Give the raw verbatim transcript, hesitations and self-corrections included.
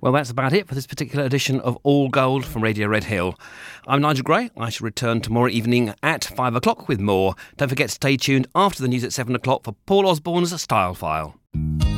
Well, that's about it for this particular edition of All Gold from Radio Red Hill. I'm Nigel Gray. I shall return tomorrow evening at five o'clock with more. Don't forget to stay tuned after the news at seven o'clock for Paul Osborne's Style File.